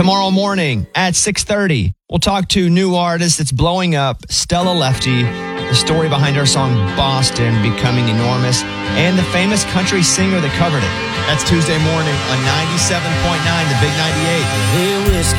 Tomorrow morning at 6:30, we'll talk to new artist that's blowing up, Stella Lefty, the story behind her song Boston becoming enormous, and the famous country singer that covered it. That's Tuesday morning on 97.9, the Big 98. Hey, whiskey